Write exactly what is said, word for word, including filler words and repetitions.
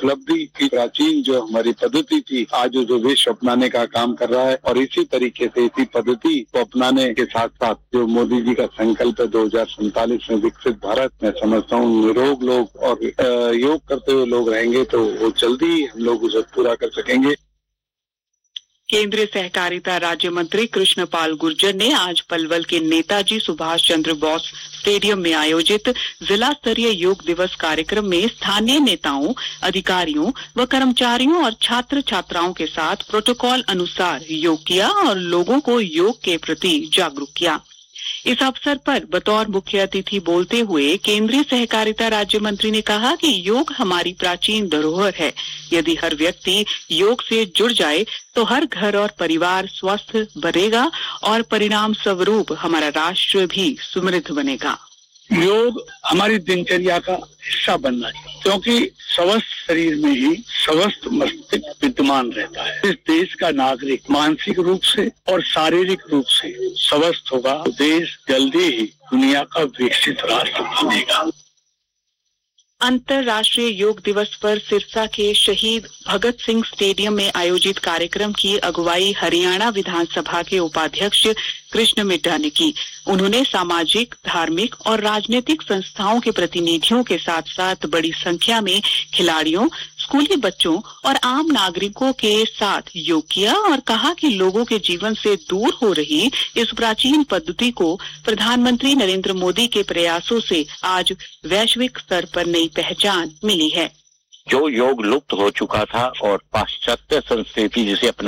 उपलब्धि की प्राचीन जो हमारी पद्धति थी, आज जो विश्व अपनाने का काम कर रहा है और इसी तरीके से इसी पद्धति को अपनाने के साथ साथ जो मोदी जी का संकल्प है दो हजार सैंतालीस में विकसित भारत, मैं समझता हूँ निरोग लोग और योग करते हुए लोग रहेंगे तो वो जल्दी ही हम लोग उसे पूरा कर सकेंगे। केंद्रीय सहकारिता राज्य मंत्री कृष्ण पाल गुर्जर ने आज पलवल के नेताजी सुभाष चंद्र बोस स्टेडियम में आयोजित जिला स्तरीय योग दिवस कार्यक्रम में स्थानीय नेताओं, अधिकारियों व कर्मचारियों और छात्र छात्राओं के साथ प्रोटोकॉल अनुसार योग किया और लोगों को योग के प्रति जागरूक किया। इस अवसर पर बतौर मुख्य अतिथि बोलते हुए केंद्रीय सहकारिता राज्य मंत्री ने कहा कि योग हमारी प्राचीन धरोहर है। यदि हर व्यक्ति योग से जुड़ जाए तो हर घर और परिवार स्वस्थ बनेगा और परिणाम स्वरूप हमारा राष्ट्र भी समृद्ध बनेगा। योग हमारी दिनचर्या का हिस्सा बनना चाहिए, क्योंकि स्वस्थ शरीर में ही स्वस्थ मस्तिष्क विद्यमान रहता है। इस देश का नागरिक मानसिक रूप से और शारीरिक रूप से स्वस्थ होगा तो देश जल्दी ही दुनिया का विकसित राष्ट्र बनेगा। अंतर्राष्ट्रीय योग दिवस पर सिरसा के शहीद भगत सिंह स्टेडियम में आयोजित कार्यक्रम की अगुवाई हरियाणा विधानसभा के उपाध्यक्ष कृष्ण मिड्ढा ने की। उन्होंने सामाजिक, धार्मिक और राजनीतिक संस्थाओं के प्रतिनिधियों के साथ साथ बड़ी संख्या में खिलाड़ियों, स्कूली बच्चों और आम नागरिकों के साथ योग किया और कहा कि लोगों के जीवन से दूर हो रही इस प्राचीन पद्धति को प्रधानमंत्री नरेंद्र मोदी के प्रयासों से आज वैश्विक स्तर पर नई पहचान मिली है। जो योग लुप्त हो चुका था और पाश्चात्य संस्कृति जिसे अपना